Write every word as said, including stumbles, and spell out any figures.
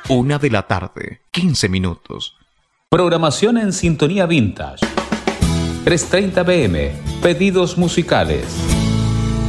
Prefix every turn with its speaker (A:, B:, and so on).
A: Una de la tarde, quince minutos.
B: Programación en sintonía vintage. tres treinta p m. Pedidos musicales.